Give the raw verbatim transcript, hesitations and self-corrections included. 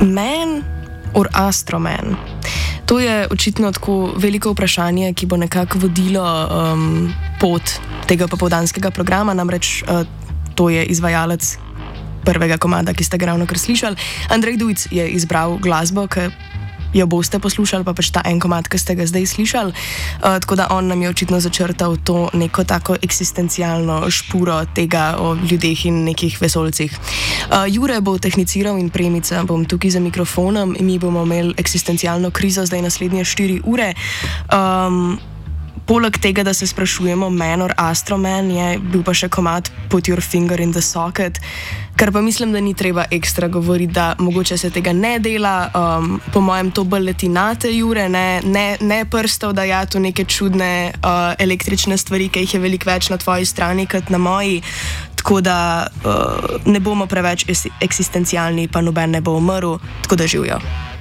Man or Astroman? To je očitno tako veliko vprašanje, ki bo nekako vodilo um, pot tega popoldanskega programa, namreč uh, to je izvajalec prvega komada, ki ste ga ravno kar slišali. Andrej Dujc je izbral glasbo, ki jo boste poslušali, pa pač ta en komad, ki ste ga zdaj slišali. Uh, tako da on nam je očitno začrtal to neko tako eksistencialno špuro tega o ljudeh in nekih vesoljcih. Uh, Jure bo tehniciral in Premica bom tukaj za mikrofonom in mi bomo imeli eksistencialno krizo zdaj naslednje štiri ure. Um, Poleg tega, da se sprašujemo Man or Astroman, je bil pa še komad Put Your Finger in the Socket, kar pa mislim, da ni treba ekstra govoriti, da mogoče se tega ne dela. Um, po mojem to bolj leti nate, Jure, ne, ne, ne prstov dajati v neke čudne uh, električne stvari, ki jih je veliko več na tvoji strani kot na moji. Tako da uh, ne bomo preveč eksistencialni, pa noben ne bo umrl, tako da živijo.